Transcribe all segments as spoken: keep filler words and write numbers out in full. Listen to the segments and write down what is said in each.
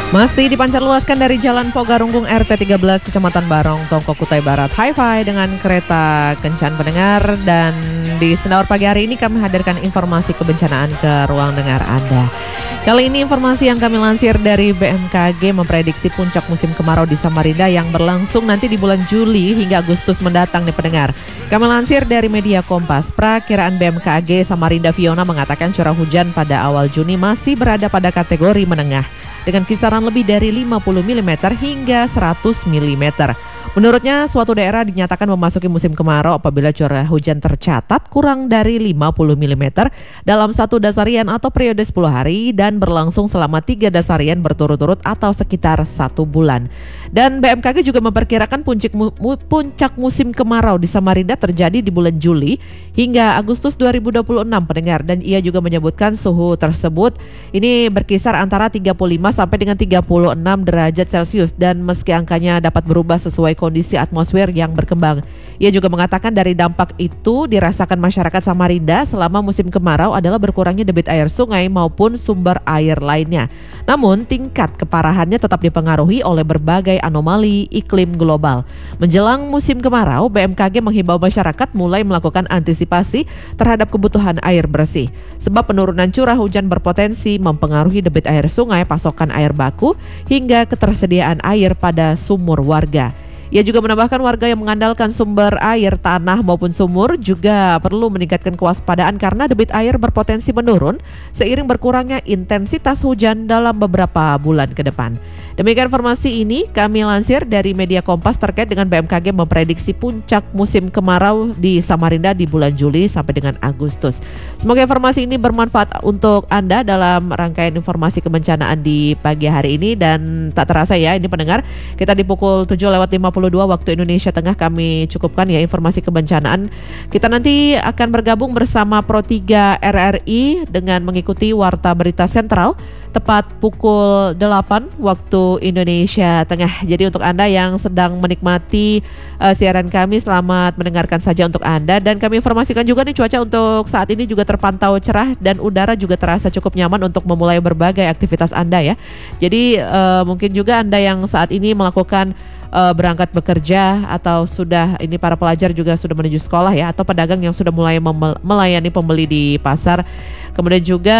Masih dipancarluaskan dari Jalan Pogarunggung R T tiga belas Kecamatan Barong, Tongko, Kutai Barat. Hi-Fi dengan kereta kencan pendengar, dan di Sendawar pagi hari ini kami hadirkan informasi kebencanaan ke ruang dengar Anda. Kali ini informasi yang kami lansir dari B M K G memprediksi puncak musim kemarau di Samarinda yang berlangsung nanti di bulan Juli hingga Agustus mendatang nih pendengar. Kami lansir dari media Kompas, Prakiraan B M K G Samarinda Fiona mengatakan curah hujan pada awal Juni masih berada pada kategori menengah dengan kisaran lebih dari lima puluh milimeter hingga seratus milimeter. Menurutnya, suatu daerah dinyatakan memasuki musim kemarau apabila curah hujan tercatat kurang dari lima puluh milimeter dalam satu dasarian atau periode sepuluh hari dan berlangsung selama tiga dasarian berturut-turut atau sekitar satu bulan. Dan B M K G juga memperkirakan puncak, mu, puncak musim kemarau di Samarinda terjadi di bulan Juli hingga Agustus dua ribu dua puluh enam pendengar, dan ia juga menyebutkan suhu tersebut ini berkisar antara tiga puluh lima sampai dengan tiga puluh enam derajat Celcius, dan meski angkanya dapat berubah sesuai kondisi atmosfer yang berkembang. Ia juga mengatakan dari dampak itu dirasakan masyarakat Samarinda selama musim kemarau adalah berkurangnya debit air sungai maupun sumber air lainnya. Namun tingkat keparahannya tetap dipengaruhi oleh berbagai anomali iklim global. Menjelang musim kemarau, B M K G menghimbau masyarakat mulai melakukan antisipasi terhadap kebutuhan air bersih. Sebab penurunan curah hujan berpotensi mempengaruhi debit air sungai, pasokan air baku, hingga ketersediaan air pada sumur warga. Ia juga menambahkan warga yang mengandalkan sumber air tanah maupun sumur juga perlu meningkatkan kewaspadaan karena debit air berpotensi menurun seiring berkurangnya intensitas hujan dalam beberapa bulan ke depan. Demikian informasi ini kami lansir dari media Kompas terkait dengan B M K G memprediksi puncak musim kemarau di Samarinda di bulan Juli sampai dengan Agustus. Semoga informasi ini bermanfaat untuk Anda dalam rangkaian informasi kebencanaan di pagi hari ini, dan tak terasa ya ini pendengar, kita di pukul tujuh lewat lima puluh dua waktu Indonesia Tengah kami cukupkan ya informasi kebencanaan. Kita nanti akan bergabung bersama Pro tiga R R I dengan mengikuti Warta Berita Sentral tepat pukul delapan waktu Indonesia Tengah. Jadi untuk Anda yang sedang menikmati uh, siaran kami, selamat mendengarkan saja untuk Anda. Dan kami informasikan juga nih cuaca untuk saat ini juga terpantau cerah dan udara juga terasa cukup nyaman untuk memulai berbagai aktivitas Anda ya. Jadi uh, mungkin juga Anda yang saat ini melakukan Uh, berangkat bekerja atau sudah ini para pelajar juga sudah menuju sekolah ya, atau pedagang yang sudah mulai mem- melayani pembeli di pasar. Kemudian juga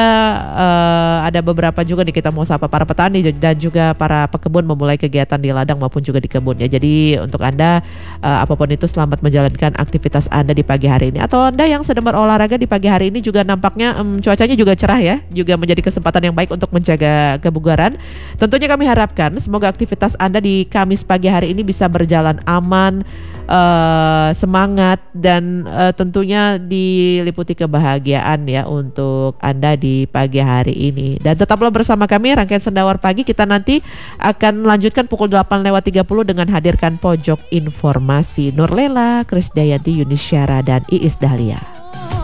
uh, ada beberapa juga nih kita mau sapa para petani dan juga para pekebun memulai kegiatan di ladang maupun juga di kebun ya. Jadi untuk Anda uh, apapun itu selamat menjalankan aktivitas Anda di pagi hari ini, atau Anda yang sedang berolahraga di pagi hari ini juga nampaknya um, cuacanya juga cerah ya, juga menjadi kesempatan yang baik untuk menjaga kebugaran. Tentunya kami harapkan semoga aktivitas Anda di Kamis pagi hari hari ini bisa berjalan aman, uh, semangat, dan uh, tentunya diliputi kebahagiaan ya untuk Anda di pagi hari ini. Dan tetaplah bersama kami, rangkaian Sendawar Pagi kita nanti akan lanjutkan pukul delapan lewat tiga puluh dengan hadirkan pojok informasi. Nurlela, Krisdayanti, Yunisyara, dan Iis Dahlia.